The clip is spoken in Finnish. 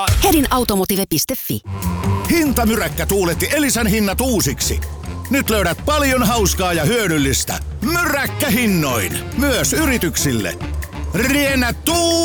Hedinautomotive.fi. Hintamyräkkä tuuletti Elisan hinnat uusiksi. Nyt löydät paljon hauskaa ja hyödyllistä. Myräkkähinnoin. Myös yrityksille. Riennä